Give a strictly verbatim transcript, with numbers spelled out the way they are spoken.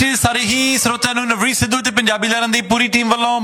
ਸਾਰੇ ਹੀ ਸਰੋਤਿਆਂ ਨੂੰ ਨਵਰੀਤ ਸਿੱਧੂ ਤੇ ਪੰਜਾਬੀ ਲਹਿਰਾਂ ਦੀ ਪੂਰੀ ਟੀਮ ਵੱਲੋਂ